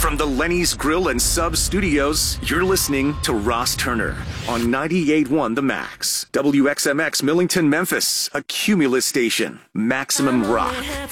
From the Lenny's Grill and Sub Studios, you're listening to Ross Turner on 98.1 The Max. WXMX Millington, Memphis, a Cumulus station. Maximum Rock.